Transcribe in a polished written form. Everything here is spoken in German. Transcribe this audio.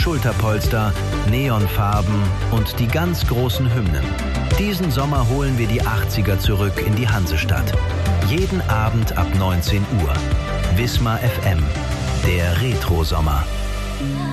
Schulterpolster, Neonfarben und die ganz großen Hymnen. Diesen Sommer holen wir die 80er zurück in die Hansestadt. Jeden Abend ab 19 Uhr. Wismar FM, der Retro-Sommer.